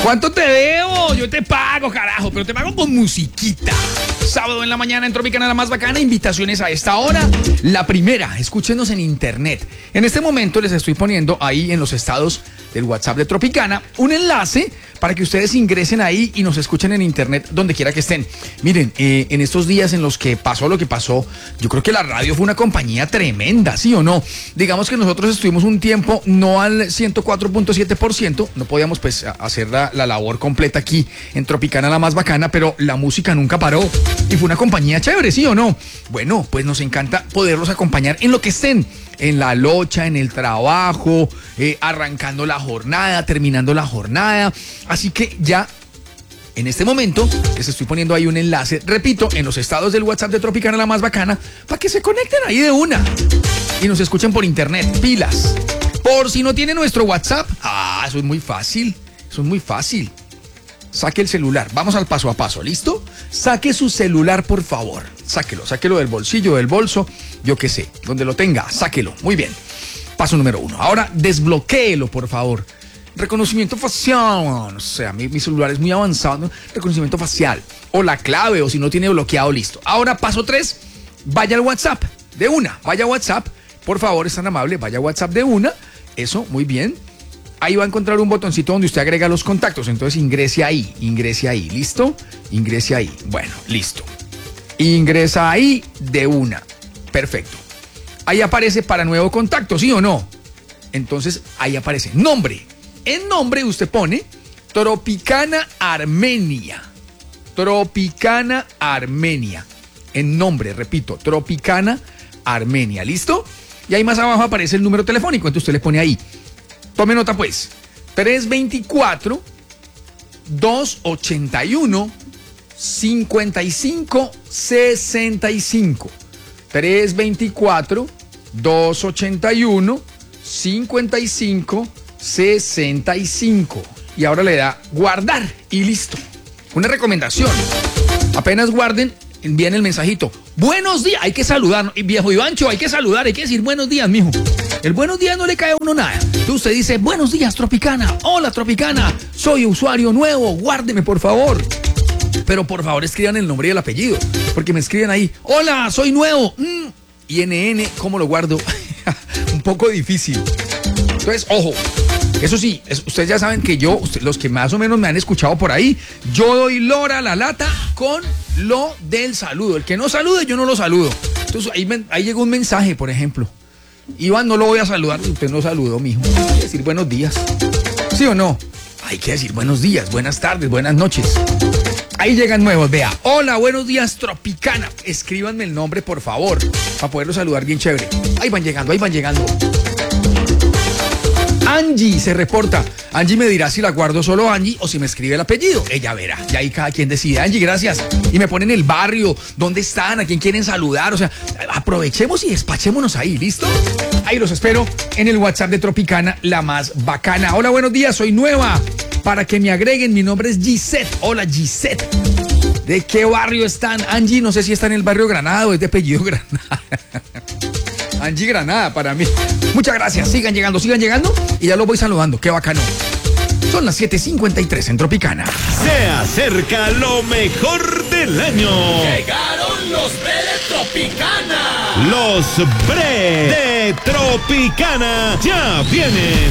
¿Cuánto te debo? Yo te pago, carajo, pero te pago con musiquita. Sábado en la mañana en Tropicana, la más bacana. Invitaciones a esta hora. La primera, escúchenos en internet. En este momento les estoy poniendo ahí en los estados del WhatsApp de Tropicana un enlace para que ustedes ingresen ahí y nos escuchen en internet donde quiera que estén. Miren, en estos días en los que pasó lo que pasó, yo creo que la radio fue una compañía tremenda, ¿sí o no? Digamos que nosotros estuvimos un tiempo no al 104.7%, no podíamos pues hacer la labor completa aquí en Tropicana, la más bacana, pero la música nunca paró y fue una compañía chévere, ¿sí o no? Bueno, pues nos encanta poderlos acompañar en lo que estén. En la locha, en el trabajo, arrancando la jornada, terminando la jornada. Así que ya en este momento les estoy poniendo ahí un enlace, repito, en los estados del WhatsApp de Tropicana, la más bacana, para que se conecten ahí de una y nos escuchen por internet, pilas. Por si no tiene nuestro WhatsApp, eso es muy fácil, eso es muy fácil. Saque el celular, vamos al paso a paso, ¿listo? Saque su celular, por favor. Sáquelo del bolsillo, del bolso, yo qué sé, donde lo tenga, sáquelo. Muy bien. Paso número 1. Ahora desbloquéelo, por favor. Reconocimiento facial. O sea, mi celular es muy avanzado, ¿no? Reconocimiento facial. O la clave, o si no tiene bloqueado, listo. Ahora, paso 3. Vaya al WhatsApp. De una. Vaya a WhatsApp. Por favor, es tan amable. Vaya a WhatsApp de una. Eso, muy bien. Ahí va a encontrar un botoncito donde usted agrega los contactos. Entonces ingrese ahí. ¿Listo? Ingrese ahí. Bueno, listo. Ingresa ahí de una. Perfecto. Ahí aparece para nuevo contacto, ¿sí o no? Entonces ahí aparece nombre. En nombre usted pone Tropicana Armenia. Tropicana Armenia. En nombre, repito, Tropicana Armenia. ¿Listo? Y ahí más abajo aparece el número telefónico. Entonces usted le pone ahí. Tome nota pues. 324-281 5565. 324-281 5565. Y ahora le da guardar y listo. Una recomendación. Apenas guarden, envíen el mensajito. Buenos días, hay que saludar. Viejo Ivancho, hay que saludar, hay que decir buenos días, mijo. El buenos días no le cae a uno nada. Entonces usted dice, buenos días, Tropicana. Hola, Tropicana. Soy usuario nuevo. Guárdeme, por favor. Pero por favor escriban el nombre y el apellido. Porque me escriben ahí, hola, soy nuevo. Y NN, ¿cómo lo guardo? Un poco difícil. Entonces, ojo. Eso sí, ustedes ya saben que los que más o menos me han escuchado por ahí, yo doy lora a la lata con lo del saludo. El que no salude, yo no lo saludo. Entonces ahí llegó un mensaje, por ejemplo. Iván, no lo voy a saludar, usted no saludó, mijo. Hay que decir buenos días. ¿Sí o no? Hay que decir buenos días, buenas tardes, buenas noches. Ahí llegan nuevos, vea. Hola, buenos días, Tropicana. Escríbanme el nombre, por favor, para poderlo saludar bien chévere. Ahí van llegando. Angie se reporta. Angie me dirá si la guardo solo Angie o si me escribe el apellido. Ella verá. Y ahí cada quien decide. Angie, gracias. Y me ponen el barrio, dónde están, a quién quieren saludar. O sea, aprovechemos y despachémonos ahí, ¿listo? Ahí los espero en el WhatsApp de Tropicana, la más bacana. Hola, buenos días, soy nueva. Para que me agreguen, mi nombre es Gisette. Hola, Gisette. ¿De qué barrio están? Angie, no sé si está en el barrio Granada o es de apellido Granada. Angie Granada para mí. Muchas gracias, sigan llegando y ya los voy saludando, qué bacano. Son las 7:53 en Tropicana. Se acerca lo mejor del año. Llegaron los Bre de Tropicana. Los Bre de Tropicana ya vienen.